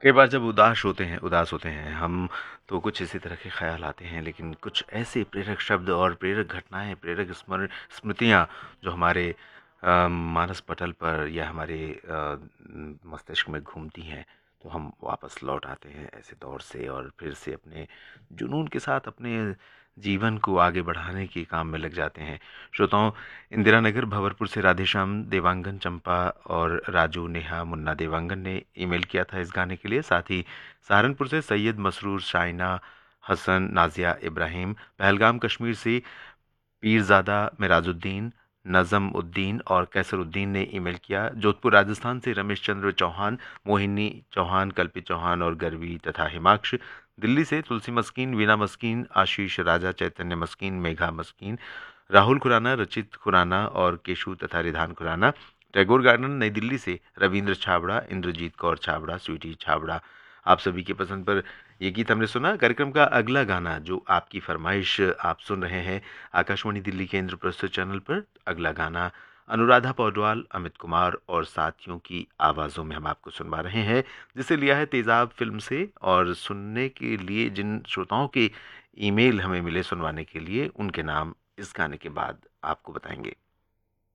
कई बार जब उदास होते हैं हम, तो कुछ इसी तरह के ख़्याल आते हैं, लेकिन कुछ ऐसे प्रेरक शब्द और प्रेरक घटनाएँ, प्रेरक स्मृतियाँ जो हमारे मानस पटल पर या हमारे मस्तिष्क में घूमती हैं, तो हम वापस लौट आते हैं ऐसे दौर से और फिर से अपने जुनून के साथ अपने जीवन को आगे बढ़ाने के काम में लग जाते हैं। श्रोताओं, इंदिरा नगर, भंवरपुर से राधेश्याम, देवांगन, चंपा और राजू, नेहा, मुन्ना देवांगन ने ईमेल किया था इस गाने के लिए। साथ ही सहारनपुर से सैयद मसरूर, शाइना, हसन, नाजिया इब्राहिम, पहलगाम कश्मीर से पीरज़ादा मिराजुद्दीन, नज़म उद्दीन और कैसरुद्दीन ने ईमेल किया। जोधपुर राजस्थान से रमेश चंद्र चौहान, मोहिनी चौहान, कल्पित चौहान और गरवी तथा हिमाक्ष। दिल्ली से तुलसी मस्कीन, वीना मस्कीन, आशीष राजा, चैतन्य मस्कीन, मेघा मस्कीन, राहुल खुराना, रचित खुराना और केशु तथा रिधान खुराना। टैगोर गार्डन नई दिल्ली से रविंद्र छाबड़ा, इंद्रजीत कौर छाबड़ा, स्वीटी छाबड़ा। आप सभी की पसंद पर ये गीत हमने सुना। कार्यक्रम का अगला गाना जो आपकी फरमाइश आप सुन रहे हैं आकाशवाणी दिल्ली के इंद्रप्रस्थ चैनल पर, अगला गाना अनुराधा पौडवाल, अमित कुमार और साथियों की आवाज़ों में हम आपको सुनवा रहे हैं, जिसे लिया है तेजाब फिल्म से। और सुनने के लिए जिन श्रोताओं के ईमेल हमें मिले सुनवाने के लिए, उनके नाम इस गाने के बाद आपको बताएंगे।